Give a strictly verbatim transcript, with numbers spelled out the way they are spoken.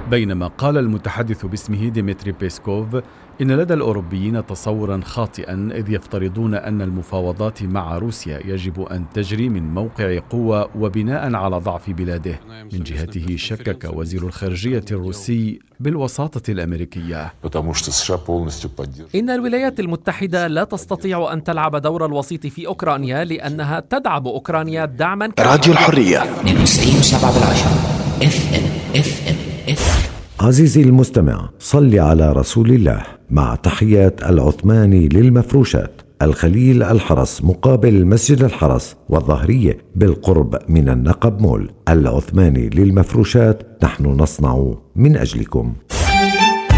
بينما قال المتحدث باسمه ديمتري بيسكوف إن لدى الأوروبيين تصوراً خاطئاً، إذ يفترضون أن المفاوضات مع روسيا يجب أن تجري من موقع قوة وبناء على ضعف بلاده. من جهته شكك وزير الخارجية الروسي بالوساطة الأمريكية. إن الولايات المتحدة لا تستطيع أن تلعب دور الوسيط في أوكرانيا لأنها تدعم أوكرانيا دعماً. راديو الحرية تسعين وسبعة بالعشرة اف ام اف ام اف. عزيزي المستمع، صل على رسول الله. مع تحيات العثماني للمفروشات، الخليل الحرس مقابل مسجد الحرس والظهرية بالقرب من النقب مول. العثماني للمفروشات، نحن نصنع من أجلكم.